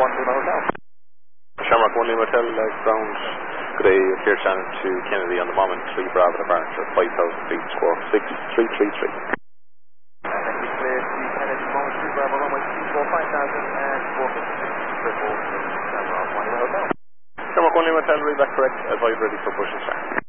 Lima Hotel. Shamrock 1 Lima Hotel, ground. Good day, clear channel to Kennedy on the moment, 3 Bravo departure, 5,000 feet, squawk 6333. And we clear to Kennedy, moment 3 Bravo, runway 24, 5,000 and 456, triple to Shamrock 1 Lima Hotel. Shamrock 1 Lima Hotel, read that correct, advise ready for push and start.